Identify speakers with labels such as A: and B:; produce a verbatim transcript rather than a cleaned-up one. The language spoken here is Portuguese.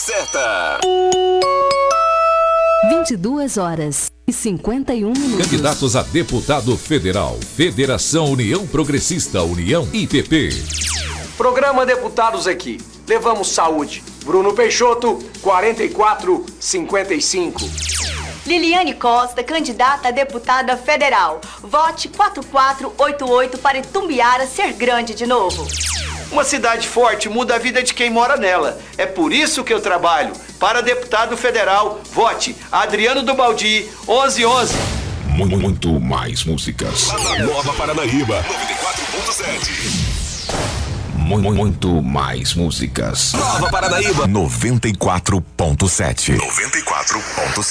A: certa.
B: vinte e duas horas e cinquenta e um minutos.
C: Candidatos a deputado federal. Federação União Progressista, União I P P.
D: Programa Deputados aqui. Levamos saúde. Bruno Peixoto, quarenta e quatro cinquenta e cinco.
E: Liliane Costa, candidata a deputada federal. Vote quatro quatro oito oito para Itumbiara ser grande de novo.
F: Uma cidade forte muda a vida de quem mora nela. É por isso que eu trabalho. Para deputado federal, vote Adriano do Baldi, onze onze.
C: Muito mais músicas.
A: Nova Paranaíba, noventa e quatro ponto sete.
C: Muito mais músicas.
A: Nova Paranaíba, noventa e quatro ponto sete. noventa e quatro ponto sete.